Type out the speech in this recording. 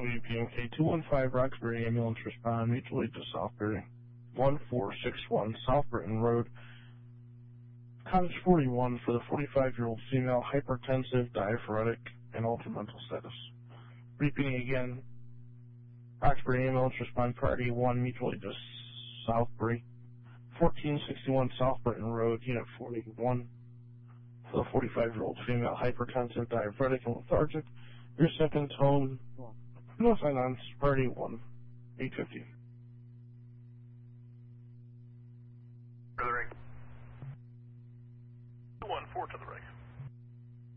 WPMK 215 Roxbury ambulance respond mutually to Southbury 1461 South Britton Road, Cottage 41 for the 45-year-old female, hypertensive, diaphoretic, and altered mental status. Repeating again, Roxbury ambulance respond priority 1 mutually to Southbury 1461 South Britton Road, Unit 41 for the 45-year-old female, hypertensive, diaphoretic, and lethargic. Your second tone, no silence, priority 1, 850. To the rig. 214 to the rig.